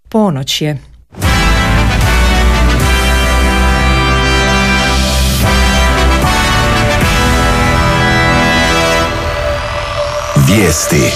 Ponoć je. Vijesti.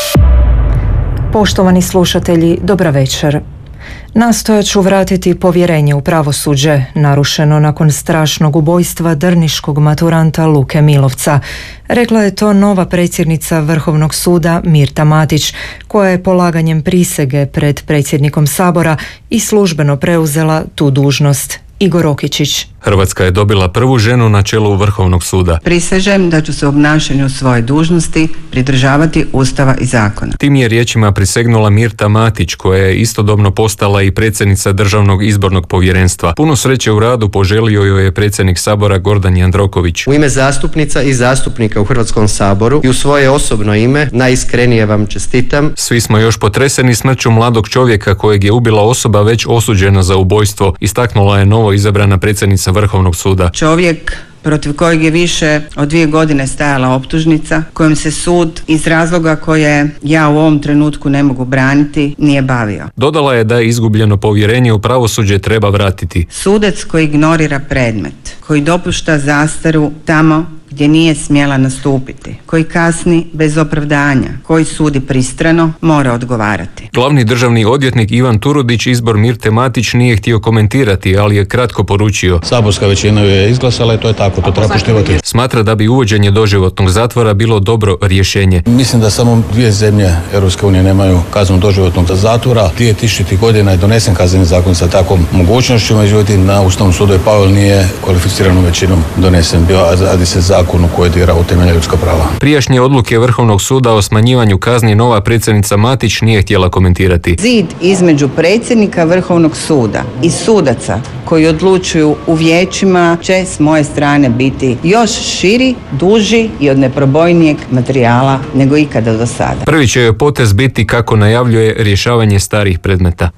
Poštovani slušatelji, dobra večer. Nastojat ću vratiti povjerenje u pravosuđe, narušeno nakon strašnog ubojstva drniškog maturanta Luke Milovca. Rekla je to nova predsjednica Vrhovnog suda Mirta Matić, koja je polaganjem prisege pred predsjednikom Sabora i službeno preuzela tu dužnost. Igor Okičić. Hrvatska je dobila prvu ženu na čelu Vrhovnog suda. Prisežem da ću se u obnašanju svoje dužnosti pridržavati Ustava i zakona. Tim je riječima prisegnula Mirta Matić, koja je istodobno postala i predsjednica Državnog izbornog povjerenstva. Puno sreće u radu poželio joj je predsjednik Sabora Gordan Jandroković. U ime zastupnica i zastupnika u Hrvatskom saboru i u svoje osobno ime najiskrenije vam čestitam. Svi smo još potreseni smrću mladog čovjeka kojeg je ubila osoba već osuđena za ubojstvo, istaknula je novo izabrana predsjednica Vrhovnog suda. Čovjek protiv kojeg je više od 2 godine stajala optužnica, kojom se sud iz razloga koje ja u ovom trenutku ne mogu braniti nije bavio. Dodala je da je izgubljeno povjerenje u pravosuđe treba vratiti. Sudac koji ignorira predmet, koji dopušta zastaru tamo gdje nije smjela nastupiti, koji kasni bez opravdanja, koji sudi pristrano, mora odgovarati. Glavni državni odvjetnik Ivan Turudić izbor Mirte Matić nije htio komentirati, ali je kratko poručio. Saborska većina je izglasala i to je tako, to treba poštivati. Smatra da bi uvođenje doživotnog zatvora bilo dobro rješenje. Mislim da samo 2 zemlje Europske unije nemaju kaznu doživotnog zatvora. 2000. godina je donesen kazneni zakon sa takvom mogućnošću, međutim na Ustavnom sudu je pao, nije kvalificiranom većinom donesen bio, a radi se zakonu koji dira u temeljna ljudska prava. Prijašnje odluke Vrhovnog suda o smanjivanju kazni nova predsjednica Matić nije htjela komentirati. Zid između predsjednika Vrhovnog suda i sudaca koji odlučuju u vijećima će s moje strane biti još širi, duži i od neprobojnijeg materijala nego ikada do sada. Prvi će joj potez biti, kako najavljuje, rješavanje starih predmeta.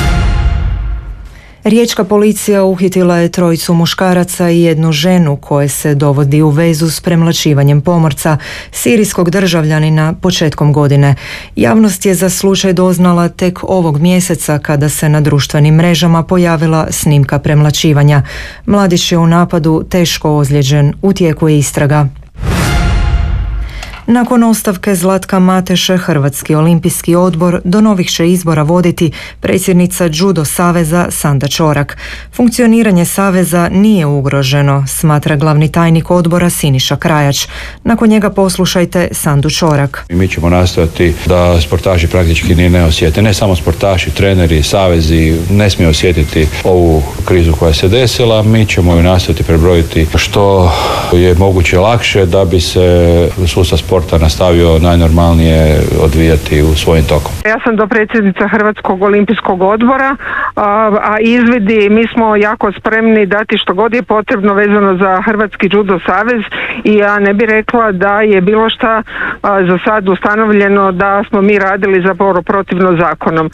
Riječka policija uhitila je 3 muškaraca i 1 ženu koje se dovodi u vezu s premlaćivanjem pomorca, sirijskog državljanina, početkom godine. Javnost je za slučaj doznala tek ovog mjeseca kada se na društvenim mrežama pojavila snimka premlaćivanja. Mladić je u napadu teško ozlijeđen, u tijeku je istraga. Nakon ostavke Zlatka Mateše, Hrvatski olimpijski odbor do novih će izbora voditi predsjednica Judo saveza Sanda Čorak. Funkcioniranje saveza nije ugroženo, smatra glavni tajnik odbora Siniša Krajač. Nakon njega poslušajte Sandu Čorak. Mi ćemo nastojati da sportaši praktički ni ne osjete. Ne samo sportaši, treneri, savezi ne smiju osjetiti ovu krizu koja se desila. Mi ćemo ju nastojati prebrojiti što je moguće lakše da bi se sustav sporta nastavio najnormalnije odvijati u svojim tokom. Ja sam dopredsjednica Hrvatskog olimpijskog odbora, a izvidi, mi smo jako spremni dati što god je potrebno vezano za Hrvatski judo savez i ja ne bih rekla da je bilo šta za sad ustanovljeno da smo mi radili zapravo protivno zakonom.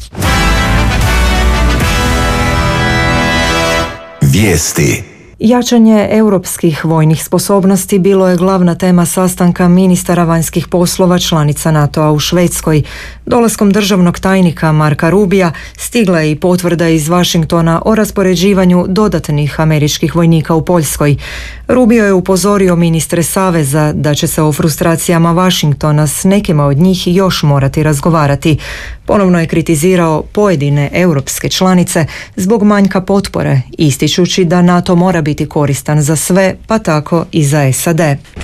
Vijesti. Jačanje europskih vojnih sposobnosti bilo je glavna tema sastanka ministara vanjskih poslova članica NATO-a u Švedskoj. Dolaskom državnog tajnika Marka Rubija stigla je i potvrda iz Washingtona o raspoređivanju dodatnih američkih vojnika u Poljskoj. Rubio je upozorio ministre saveza da će se o frustracijama Washingtona s nekima od njih još morati razgovarati. Ponovno je kritizirao pojedine europske članice zbog manjka potpore, ističući da NATO mora biti koristan za sve, pa tako i za SAD.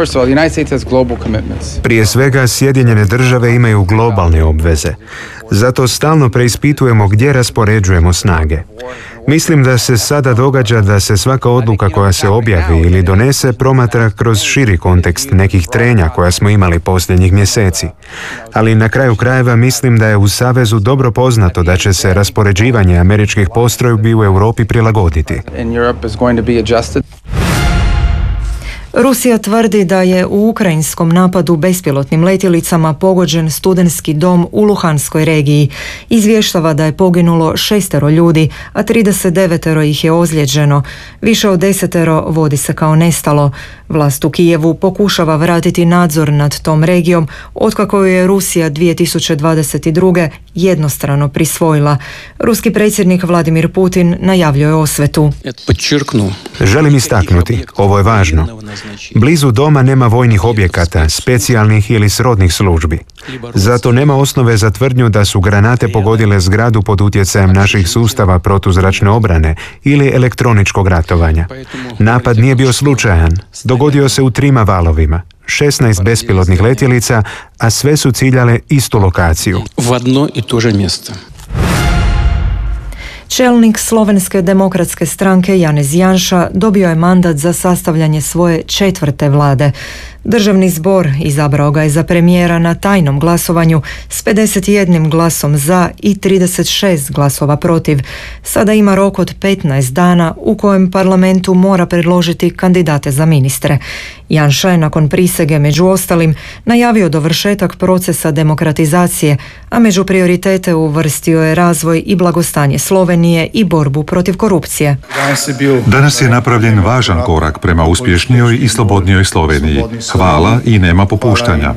Prije svega, Sjedinjene države imaju globalne obveze. Zato stalno preispitujemo gdje raspoređujemo snage. Mislim da se sada događa da se svaka odluka koja se objavi ili donese promatra kroz širi kontekst nekih trenja koja smo imali posljednjih mjeseci. Ali na kraju krajeva mislim da je u Savezu dobro poznato da će se raspoređivanje američkih postrojbi u Europi prilagoditi. Rusija tvrdi da je u ukrajinskom napadu bespilotnim letjelicama pogođen studentski dom u Luhanskoj regiji. Izvještava da je poginulo 6 ljudi, a 39 ih je ozlijeđeno. Više od 10 vodi se kao nestalo. Vlast u Kijevu pokušava vratiti nadzor nad tom regijom, otkako je Rusija 2022. jednostrano prisvojila. Ruski predsjednik Vladimir Putin najavljuje osvetu. Želim istaknuti, ovo je važno. Blizu doma nema vojnih objekata, specijalnih ili srodnih službi. Zato nema osnove za tvrdnju da su granate pogodile zgradu pod utjecajem naših sustava protuzračne obrane ili elektroničkog ratovanja. Napad nije bio slučajan. Dogodio se u 3 valovima. 16 bespilotnih letjelica, a sve su ciljale istu lokaciju. Čelnik Slovenske demokratske stranke Janez Janša dobio je mandat za sastavljanje svoje 4. vlade. Državni zbor izabrao ga je za premijera na tajnom glasovanju s 51 glasom za i 36 glasova protiv. Sada ima rok od 15 dana u kojem parlamentu mora predložiti kandidate za ministre. Janša je nakon prisege među ostalim najavio dovršetak procesa demokratizacije, a među prioritete uvrstio je razvoj i blagostanje Slovenije i borbu protiv korupcije. Danas je napravljen važan korak prema uspješnijoj i slobodnijoj Sloveniji. Hvala i nema popuštanja.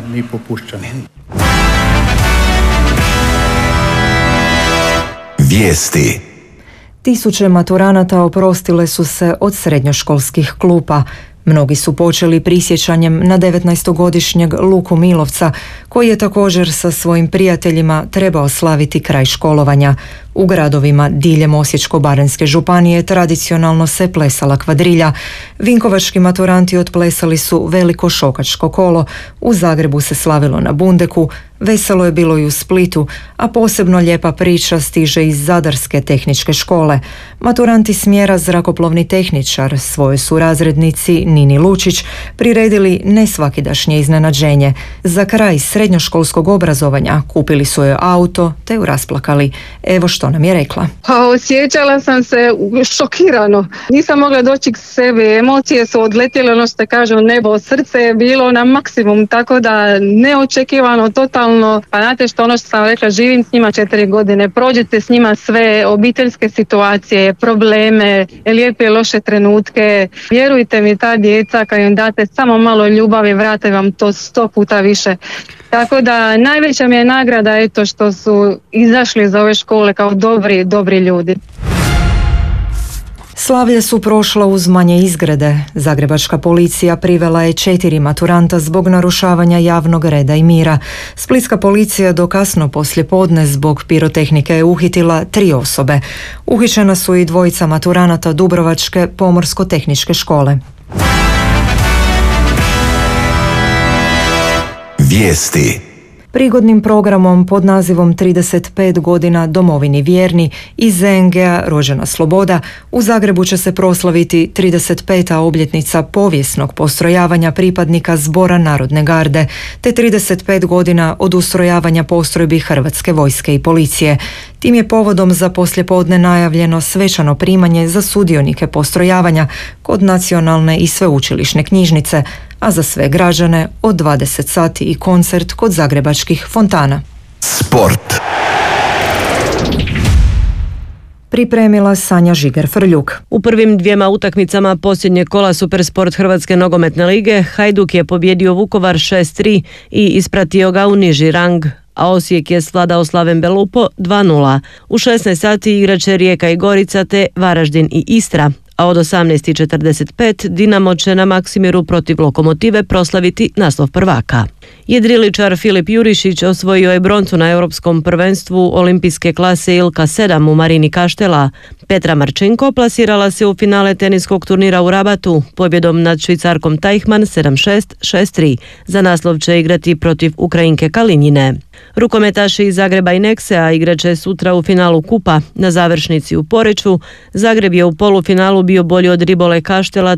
Vijesti. Tisuće maturanata oprostile su se od srednjoškolskih klupa. Mnogi su počeli prisjećanjem na 19-godišnjeg Luku Milovca, koji je također sa svojim prijateljima trebao slaviti kraj školovanja. U gradovima diljem Osječko-baranjske županije tradicionalno se plesala kvadrilja. Vinkovački maturanti otplesali su veliko šokačko kolo. U Zagrebu se slavilo na Bundeku. Veselo je bilo i u Splitu, a posebno lijepa priča stiže iz Zadarske tehničke škole. Maturanti smjera zrakoplovni tehničar svojoj su razrednici Nini Lučić priredili nesvakidašnje iznenađenje. Za kraj srednjoškolskog obrazovanja kupili su joj auto te ju rasplakali. Evo što nam je rekla. Osjećala sam se šokirano. Nisam mogla doći k sebi. Emocije su odletjele, ono što kažu nebo. Srce je bilo na maksimum, tako da neočekivano, totalno. Pa znate što ono što sam rekla, živim s njima 4 godine. Prođete s njima sve obiteljske situacije, probleme, lijepe i loše trenutke. Vjerujte mi, ta djeca kad im date samo malo ljubavi, vrate vam to 100 puta više. Tako da najveća mi je nagrada eto što su izašli iz ove škole kao dobri ljudi. Slavlje su prošla uz manje izgrede. Zagrebačka policija privela je 4 maturanta zbog narušavanja javnog reda i mira. Splitska policija do kasno poslijepodne zbog pirotehnike je uhitila 3 osobe. Uhićena su i 2 maturanata Dubrovačke pomorsko-tehničke škole. Vijesti. Prigodnim programom pod nazivom 35 godina domovini vjerni iz ZNG-a Rođena sloboda u Zagrebu će se proslaviti 35. obljetnica povijesnog postrojavanja pripadnika Zbora Narodne garde te 35 godina od ustrojavanja postrojbi Hrvatske vojske i policije. Tim je povodom za poslijepodne najavljeno svečano primanje za sudionike postrojavanja kod Nacionalne i sveučilišne knjižnice, a za sve građane od 20 sati i koncert kod zagrebačkih fontana. Sport. Pripremila Sanja Žiger-Frljuk. U prvim 2 utakmicama posljednjeg kola Supersport Hrvatske nogometne lige Hajduk je pobjedio Vukovar 6-3 i ispratio ga u niži rang, a Osijek je svladao Slaven Belupo 2-0. U 16 sati igraće Rijeka i Gorica te Varaždin i Istra, a od 18:45 Dinamo će na Maksimiru protiv Lokomotive proslaviti naslov prvaka. Jedriličar Filip Jurišić osvojio je broncu na europskom prvenstvu olimpijske klase Ilka 7 u Marini Kaštela. Petra Marčenko plasirala se u finale teniskog turnira u Rabatu pobjedom nad Švicarkom Tajhman 7-6, 6-3. Za naslov će igrati protiv Ukrajinke Kalinjine. Rukometaši iz Zagreba i Neksea igraće sutra u finalu kupa na završnici u Poreču. Zagreb je u polufinalu bio bolji od Ribole Kaštela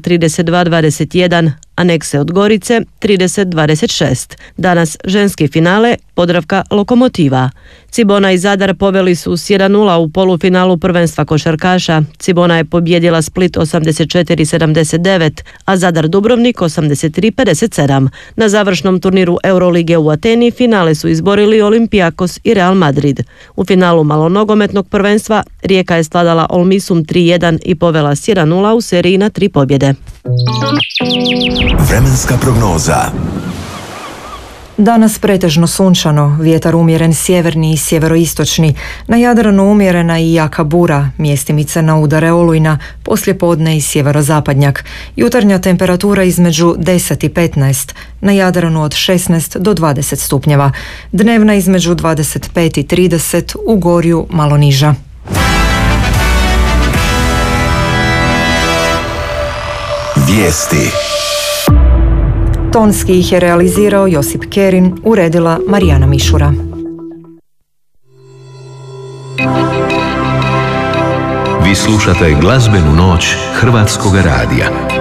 32-21, a Nekse od Gorice 30-26. Danas ženski finale, Podravka Lokomotiva. Cibona i Zadar poveli su s 1:0 u polufinalu prvenstva košarkaša. Cibona je pobjedila Split 84-79, a Zadar Dubrovnik 83-57. Na završnom turniru Eurolige u Ateni finale su izborili Olympiakos i Real Madrid. U finalu malonogometnog prvenstva Rijeka je svladala Olmisum 3:1 i povela s 1:0 u seriji na 3 pobjede. Vremenska prognoza. Danas pretežno sunčano, vjetar umjeren sjeverni i sjeveroistočni, na Jadranu umjerena i jaka bura, mjestimice na udare olujna, poslijepodne i sjeverozapadnjak. Jutarnja temperatura između 10 i 15, na Jadranu od 16 do 20 stupnjeva, dnevna između 25 i 30, u Gorju malo niža. Vijesti. Tonski ih je realizirao Josip Kerin, uredila Marijana Mišura. Vi slušate glazbenu noć Hrvatskog radija.